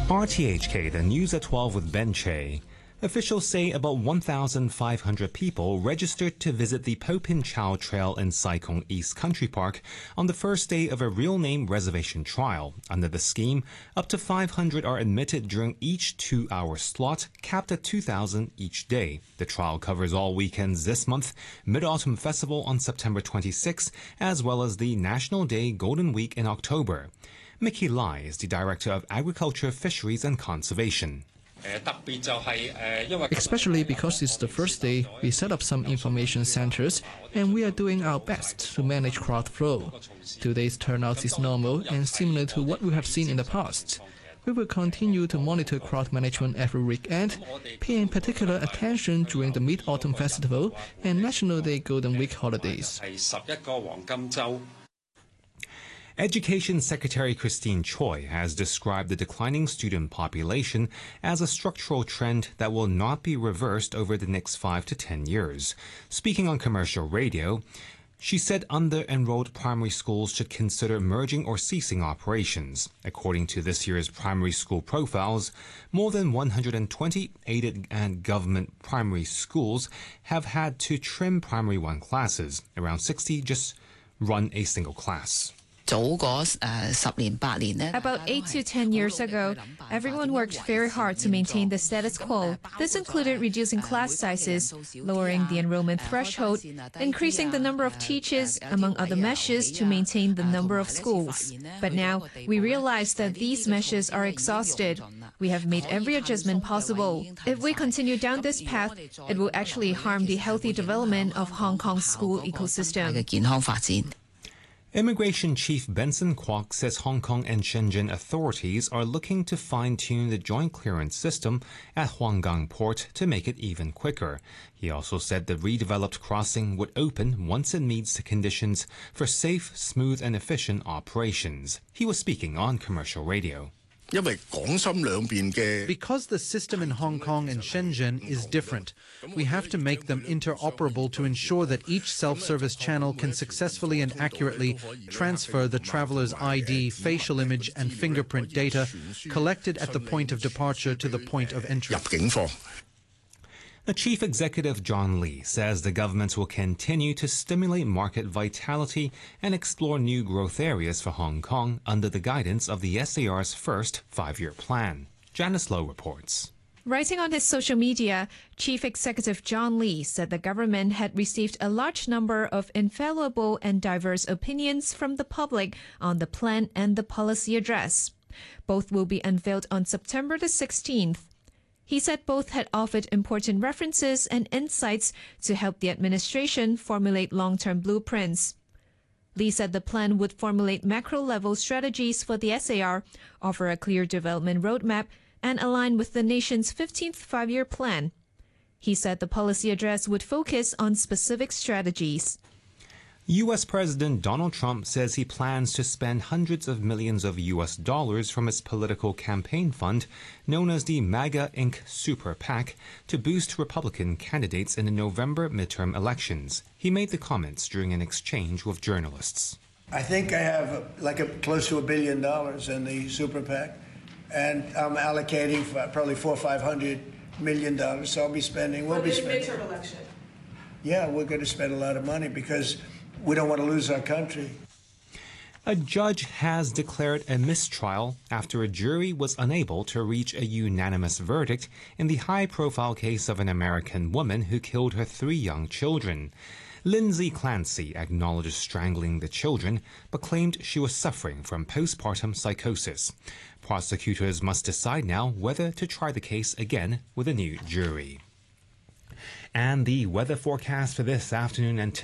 RTHK, the news at 12 with Ben Che. Officials say about 1,500 people registered to visit the Po Pin Chau Trail in Sai Kung East Country Park on the first day of a real name reservation trial. Under the scheme, up to 500 are admitted during each 2-hour slot, capped at 2,000 each day. The trial covers all weekends this month, Mid-Autumn Festival on September 26, as well as the National Day Golden Week in October. Mickey Lai is the Director of Agriculture, Fisheries and Conservation. Especially because it's the first day, we set up some information centers and we are doing our best to manage crowd flow. Today's turnout is normal and similar to what we have seen in the past. We will continue to monitor crowd management every weekend, paying particular attention during the Mid-Autumn Festival and National Day Golden Week holidays. Education Secretary Christine Choi has described the declining student population as a structural trend that will not be reversed over the next 5 to 10 years. Speaking on commercial radio, she said under-enrolled primary schools should consider merging or ceasing operations. According to this year's primary school profiles, more than 120 aided and government primary schools have had to trim primary 1 classes. Around 60 just run a single class. About 8 to 10 years ago, everyone worked very hard to maintain the status quo. This included reducing class sizes, lowering the enrollment threshold, increasing the number of teachers, among other measures to maintain the number of schools. But now, we realize that these measures are exhausted. We have made every adjustment possible. If we continue down this path, it will actually harm the healthy development of Hong Kong's school ecosystem. Immigration Chief Benson Kwok says Hong Kong and Shenzhen authorities are looking to fine-tune the joint clearance system at Huanggang Port to make it even quicker. He also said the redeveloped crossing would open once it meets the conditions for safe, smooth and efficient operations. He was speaking on commercial radio. Because the system in Hong Kong and Shenzhen is different, we have to make them interoperable to ensure that each self-service channel can successfully and accurately transfer the traveler's ID, facial image and fingerprint data collected at the point of departure to the point of entry. The Chief Executive John Lee says the government will continue to stimulate market vitality and explore new growth areas for Hong Kong under the guidance of the SAR's first 5-year plan. Janice Lowe reports. Writing on his social media, Chief Executive John Lee said the government had received a large number of infallible and diverse opinions from the public on the plan and the policy address. Both will be unveiled on September the 16th. He said both had offered important references and insights to help the administration formulate long-term blueprints. Lee said the plan would formulate macro-level strategies for the SAR, offer a clear development roadmap, and align with the nation's 15th 5-year plan. He said the policy address would focus on specific strategies. U.S. President Donald Trump says he plans to spend hundreds of millions of U.S. dollars from his political campaign fund, known as the MAGA Inc. Super PAC, to boost Republican candidates in the November midterm elections. He made the comments during an exchange with journalists. I think I have close to $1 billion in the Super PAC, and I'm allocating probably $400 or $500 million. So we'll be spending. Midterm election. Yeah, we're going to spend a lot of money because we don't want to lose our country. A judge has declared a mistrial after a jury was unable to reach a unanimous verdict in the high-profile case of an American woman who killed her 3 young children. Lindsay Clancy acknowledged strangling the children, but claimed she was suffering from postpartum psychosis. Prosecutors must decide now whether to try the case again with a new jury. And the weather forecast for this afternoon and tonight.